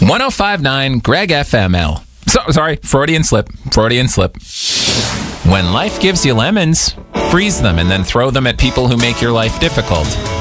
1059 Greg FML. Sorry, Freudian slip. When life gives you lemons, freeze them and then throw them at people who make your life difficult.